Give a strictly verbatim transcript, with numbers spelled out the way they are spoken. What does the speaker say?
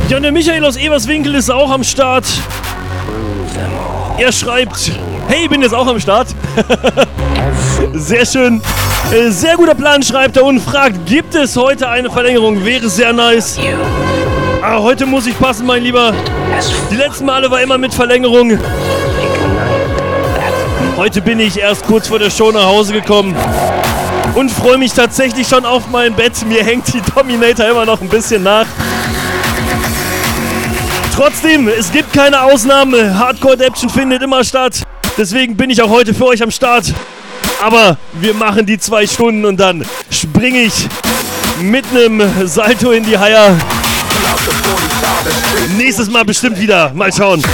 Ja, und der Michael aus Eberswinkel ist auch am Start. Er schreibt, hey, ich bin jetzt auch am Start. Sehr schön. Sehr guter Plan, schreibt er und fragt, gibt es heute eine Verlängerung? Wäre sehr nice. Aber heute muss ich passen, mein Lieber. Die letzten Male war immer mit Verlängerung. Heute bin ich erst kurz vor der Show nach Hause gekommen und freue mich tatsächlich schon auf mein Bett. Mir hängt die Dominator immer noch ein bisschen nach. Trotzdem, es gibt keine Ausnahme. Hardcore-Adaption findet immer statt. Deswegen bin ich auch heute für euch am Start. Aber wir machen die zwei Stunden und dann springe ich mit einem Salto in die Haier. Nächstes Mal bestimmt wieder. Mal schauen.